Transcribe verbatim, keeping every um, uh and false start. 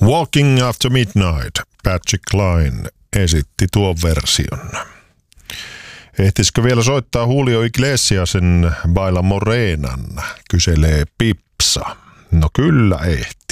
Walking After Midnight, Patsy Cline esitti tuon version. Ehtisikö vielä soittaa Julio Iglesiasen Baila Morenan, kyselee Pipsa. No kyllä ehti.